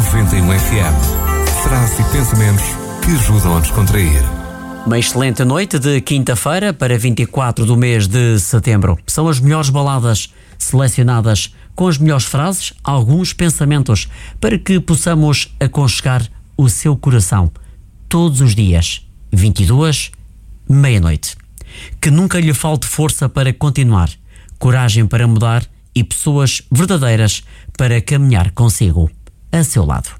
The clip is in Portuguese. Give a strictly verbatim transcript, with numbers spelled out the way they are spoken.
noventa e um F M. Frases e pensamentos que ajudam a descontrair. Uma excelente noite de quinta-feira para vinte e quatro do mês de setembro. São as melhores baladas selecionadas com as melhores frases, alguns pensamentos, para que possamos aconchegar o seu coração todos os dias, vinte e duas, meia-noite. Que nunca lhe falte força para continuar, coragem para mudar e pessoas verdadeiras para caminhar consigo, a seu lado.